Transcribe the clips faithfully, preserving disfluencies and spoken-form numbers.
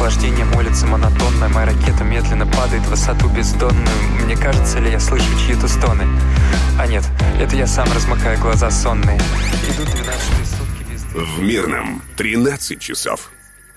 наслаждение молится монотонно. Моя ракета медленно падает в высоту бездонную. Мне кажется ли, я слышу чьи-то стоны? А нет, это я сам размыкаю глаза сонные. Идут двенадцатые сутки без... В Мирном тринадцать часов.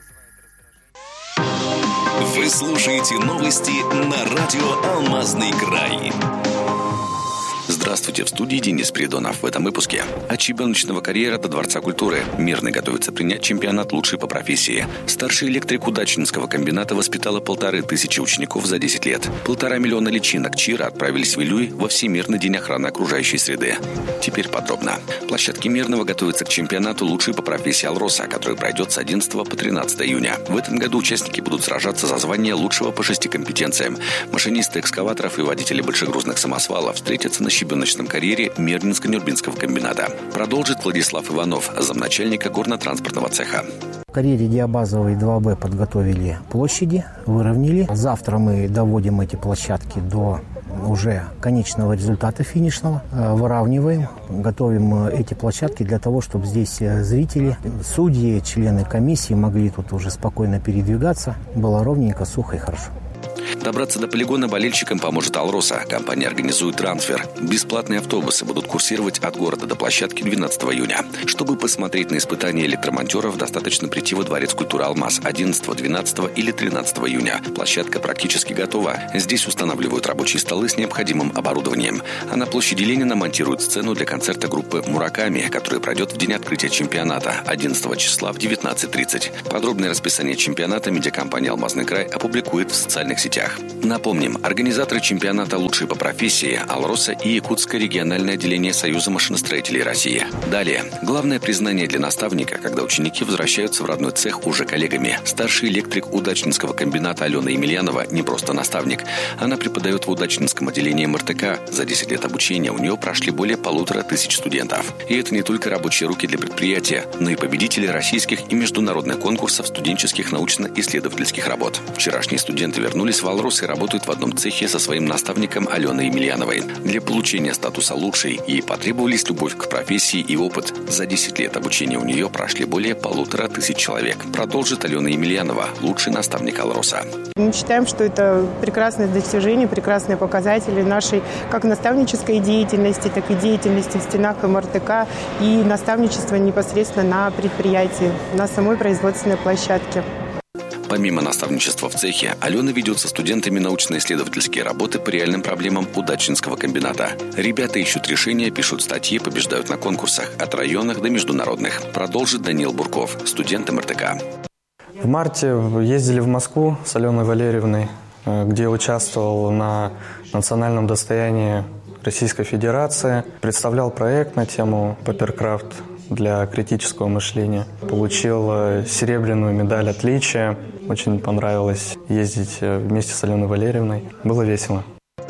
Вы слушаете новости на радио «Алмазный край». Здравствуйте, в студии Денис Придонов. В этом выпуске. От чемпионочного карьера до Дворца культуры. Мирный готовится принять чемпионат лучший по профессии. Старший электрик Удачнинского комбината воспитала полторы тысячи учеников за десять лет. Полтора миллиона личинок Чира отправились в Илюй во Всемирный день охраны окружающей среды. Теперь подробно. Площадки Мирного готовятся к чемпионату лучший по профессии «Алроса», который пройдет с одиннадцатого по тринадцатое июня. В этом году участники будут сражаться за звание лучшего по шести компетенциям. Машинисты экскаваторов и водители большегрузных самосвалов встретятся на щебеночном карьере Мирнинско-Нюрбинского комбината. Продолжит Владислав Иванов, замначальника горно-транспортного цеха. В карьере диабазовой два бэ подготовили площади, выровняли. Завтра мы доводим эти площадки до уже конечного результата финишного, выравниваем, готовим эти площадки для того, чтобы здесь зрители, судьи, члены комиссии могли тут уже спокойно передвигаться. Было ровненько, сухо и хорошо. Добраться до полигона болельщикам поможет «Алроса». Компания организует трансфер. Бесплатные автобусы будут курсировать от города до площадки двенадцатого июня. Чтобы посмотреть на испытания электромонтеров, достаточно прийти во Дворец культуры «Алмаз» одиннадцатого, двенадцатого или тринадцатого июня. Площадка практически готова. Здесь устанавливают рабочие столы с необходимым оборудованием. А на площади Ленина монтируют сцену для концерта группы «Мураками», который пройдет в день открытия чемпионата одиннадцатого числа в девятнадцать тридцать. Подробное расписание чемпионата медиакомпания «Алмазный край» опубликует в социальных сетях. Напомним, организаторы чемпионата «Лучшие по профессии» «Алроса» и Якутское региональное отделение Союза машиностроителей России. Далее. Главное признание для наставника, когда ученики возвращаются в родной цех уже коллегами. Старший электрик Удачнинского комбината Алена Емельянова не просто наставник. Она преподает в Удачнинском отделении эм эр тэ ка. За десять лет обучения у нее прошли более полутора тысяч студентов. И это не только рабочие руки для предприятия, но и победители российских и международных конкурсов студенческих научно-исследовательских работ. Вчерашние студенты вернулись в «Алрос» и работают в одном цехе со своим наставником Аленой Емельяновой. Для получения статуса «лучшей» ей потребовались любовь к профессии и опыт. За десять лет обучения у нее прошли более полутора тысяч человек. Продолжит Алена Емельянова, лучший наставник «Алроса». Мы считаем, что это прекрасное достижение, прекрасные показатели нашей как наставнической деятельности, так и деятельности в стенах эм эр тэ ка и наставничества непосредственно на предприятии, на самой производственной площадке. Помимо наставничества в цехе, Алена ведет со студентами научно-исследовательские работы по реальным проблемам Удачнинского комбината. Ребята ищут решения, пишут статьи, побеждают на конкурсах от районных до международных. Продолжит Даниил Бурков, студент эм эр тэ ка. В марте ездили в Москву с Аленой Валерьевной, где участвовал на национальном достоянии Российской Федерации. Представлял проект на тему «Паперкрафт» для критического мышления. Получил серебряную медаль отличия. Очень понравилось ездить вместе с Аленой Валерьевной. Было весело.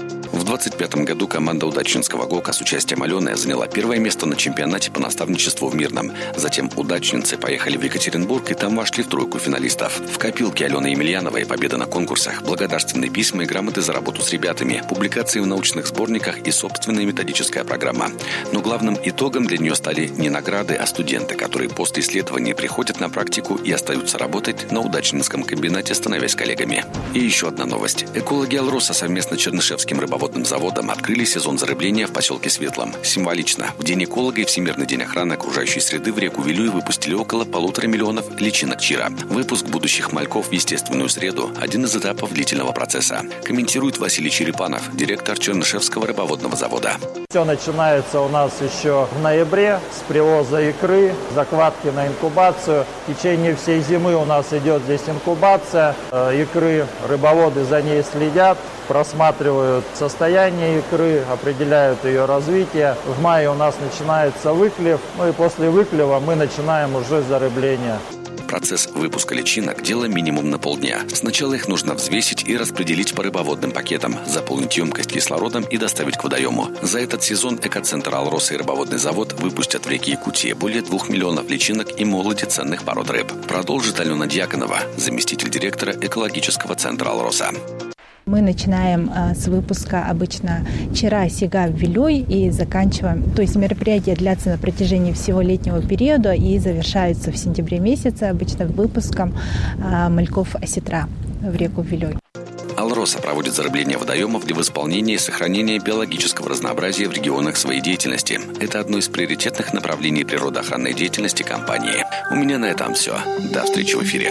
В двадцать пятом году команда Удачнинского ГОКа с участием Алены заняла первое место на чемпионате по наставничеству в Мирном. Затем удачницы поехали в Екатеринбург и там вошли в тройку финалистов. В копилке Алены Емельяновой победа на конкурсах, благодарственные письма и грамоты за работу с ребятами, публикации в научных сборниках и собственная методическая программа. Но главным итогом для нее стали не награды, а студенты, которые после исследований приходят на практику и остаются работать на Удачнинском комбинате, становясь коллегами. И еще одна новость. Экологи «Алроса» совместно с Чернышевским рыбоводным заводом открыли сезон зарыбления в поселке Светлом. Символично. В День эколога и Всемирный день охраны окружающей среды в реку Вилюй выпустили около полутора миллионов личинок Чира. Выпуск будущих мальков в естественную среду – один из этапов длительного процесса. Комментирует Василий Черепанов, директор Чернышевского рыбоводного завода. Все начинается у нас еще в ноябре с привоза икры, закладки на инкубацию. В течение всей зимы у нас идет здесь инкубация икры. Рыбоводы за ней следят, просматривают состояние икры, определяют ее развитие. В мае у нас начинается выклев, ну и после выклева мы начинаем уже зарыбление. Процесс выпуска личинок – дело минимум на полдня. Сначала их нужно взвесить и распределить по рыбоводным пакетам, заполнить емкость кислородом и доставить к водоему. За этот сезон экоцентр «Алроса» и рыбоводный завод выпустят в реке Якутия более двух миллионов личинок и молоди ценных пород рыб. Продолжит Алена Дьяконова, заместитель директора экологического центра «Алроса». Мы начинаем с выпуска обычно Чера, Сига, Вилюй и заканчиваем. То есть мероприятия длятся на протяжении всего летнего периода и завершаются в сентябре месяце обычно выпуском мальков осетра в реку Вилюй. «Алроса» проводит зарыбление водоемов для восполнения и сохранения биологического разнообразия в регионах своей деятельности. Это одно из приоритетных направлений природоохранной деятельности компании. У меня на этом все. До встречи в эфире.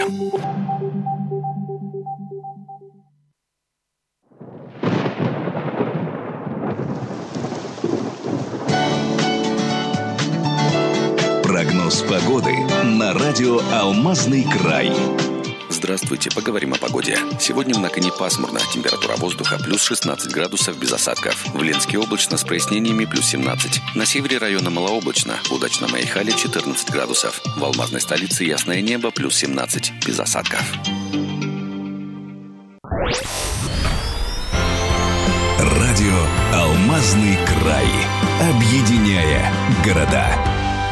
Прогноз погоды на радио «Алмазный край». Здравствуйте, поговорим о погоде. Сегодня в Наконе пасмурно, температура воздуха плюс шестнадцать градусов без осадков. В Ленске облачно с прояснениями плюс семнадцать. На севере района малооблачно, в удачном Айхале четырнадцать градусов. В алмазной столице ясное небо плюс семнадцать без осадков. Радио «Алмазный край». Объединяя города.